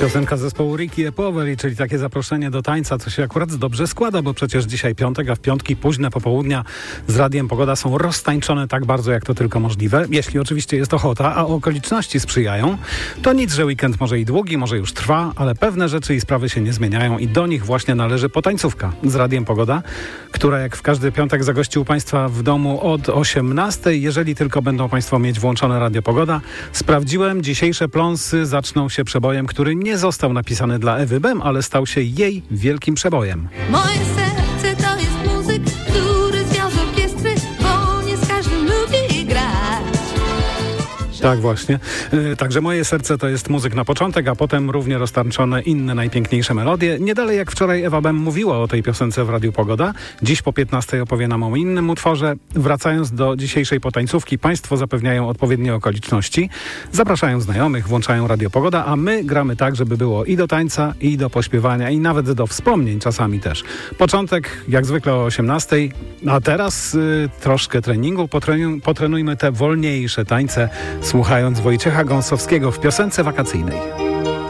Piosenka zespołu Ricky e Poveri, czyli takie zaproszenie do tańca, co się akurat dobrze składa, bo przecież dzisiaj piątek, a w piątki późne popołudnia z Radiem Pogoda są roztańczone tak bardzo, jak to tylko możliwe. Jeśli oczywiście jest ochota, a okoliczności sprzyjają, to nic, że weekend może i długi, może już trwa, ale pewne rzeczy i sprawy się nie zmieniają i do nich właśnie należy potańcówka z Radiem Pogoda, która jak w każdy piątek zagości u Państwa w domu od 18:00, jeżeli tylko będą Państwo mieć włączone Radio Pogoda. Sprawdziłem, dzisiejsze pląsy zaczną się przebojem, który nie został napisany dla Ewy Bem, ale stał się jej wielkim przebojem. Moje serce to jest muzyk, który związł orkiestry, bo nie z każdym lubi grać. Tak właśnie. Także moje serce to jest muzyk na początek, a potem równie roztańczone inne najpiękniejsze melodie. Nie dalej jak wczoraj Ewa Bem mówiła o tej piosence w Radiu Pogoda. Dziś po 15:00 opowie nam o innym utworze. Wracając do dzisiejszej potańcówki, Państwo zapewniają odpowiednie okoliczności, zapraszają znajomych, włączają Radio Pogoda, a my gramy tak, żeby było i do tańca, i do pośpiewania, i nawet do wspomnień czasami też. Początek jak zwykle o 18:00, a teraz troszkę treningu. Potrenujmy te wolniejsze tańce, słuchając Wojciecha Gąsowskiego w piosence wakacyjnej.